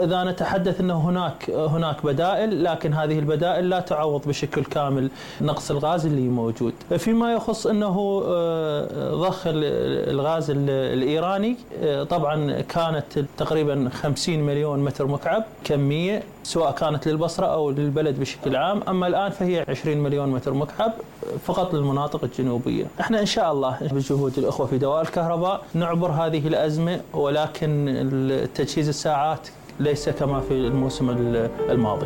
إذا نتحدث أنه هناك بدائل، لكن هذه البدائل لا تعوض بشكل كامل نقص الغاز اللي موجود. فيما يخص أنه ضخ الغاز الإيراني، طبعا كانت تقريبا 50 مليون متر مكعب كمية، سواء كانت للبصرة أو للبلد بشكل عام. أما الآن فهي 20 مليون متر مكعب فقط للمناطق الجنوبية. احنا إن شاء الله بجهود الأخوة في دوائر الكهرباء نعبر هذه الأزمة، ولكن تجهيز الساعات ليس كما في الموسم الماضي.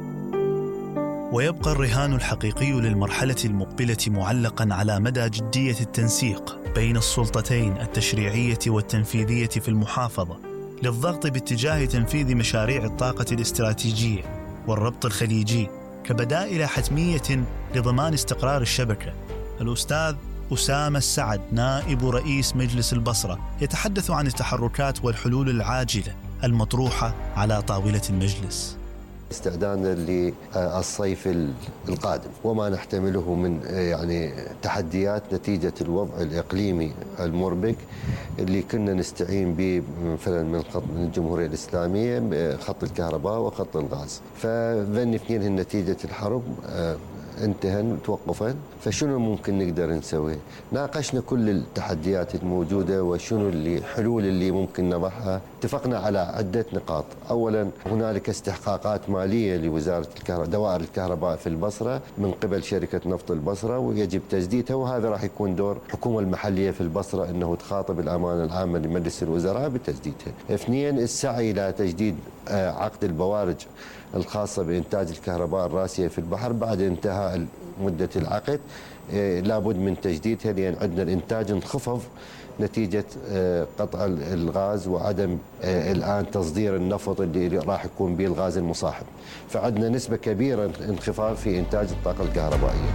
ويبقى الرهان الحقيقي للمرحلة المقبلة معلقاً على مدى جدية التنسيق بين السلطتين التشريعية والتنفيذية في المحافظة للضغط باتجاه تنفيذ مشاريع الطاقة الاستراتيجية والربط الخليجي كبدائل حتمية لضمان استقرار الشبكة. الأستاذ أسامة السعد نائب رئيس مجلس البصرة يتحدث عن التحركات والحلول العاجلة المطروحة على طاولة المجلس استعدادا للصيف القادم، وما نحتمله من تحديات نتيجة الوضع الإقليمي المربك اللي كنا نستعين به مثلا من الجمهورية الإسلامية، خط الكهرباء وخط الغاز. فذن اثنين نتيجة الحرب انتهن توقفا. فشنو ممكن نقدر نسوي؟ ناقشنا كل التحديات الموجودة وشنو الحلول اللي ممكن نضعها. اتفقنا على عدة نقاط. أولا، هنالك استحقاقات مالية لوزارة دوائر الكهرباء في البصرة من قبل شركة نفط البصرة، ويجب تجديدها، وهذا راح يكون دور الحكومة المحلية في البصرة أنه تخاطب الأمانة العامة لمجلس الوزراء بتجديدها. اثنين، السعي إلى تجديد عقد البوارج الخاصة بإنتاج الكهرباء الراسية في البحر بعد انتهاء مدة العقد، لابد من تجديدها، لأن عندنا الإنتاج انخفض نتيجة قطع الغاز وعدم الآن تصدير النفط اللي راح يكون به الغاز المصاحب. فعندنا نسبة كبيرة انخفاض في إنتاج الطاقة الكهربائية.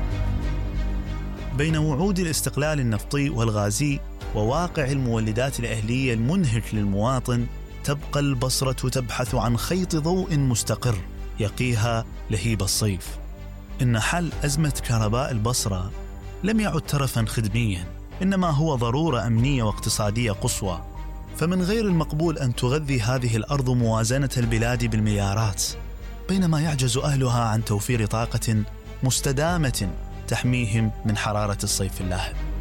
بين وعود الاستقلال النفطي والغازي وواقع المولدات الأهلية المنهك للمواطن، تبقى البصرة تبحث عن خيط ضوء مستقر يقيها لهيب الصيف. إن حل أزمة كهرباء البصرة لم يعد ترفاً خدمياً، إنما هو ضرورة أمنية واقتصادية قصوى. فمن غير المقبول أن تغذي هذه الأرض موازنة البلاد بالمليارات، بينما يعجز أهلها عن توفير طاقة مستدامة تحميهم من حرارة الصيف اللاهب.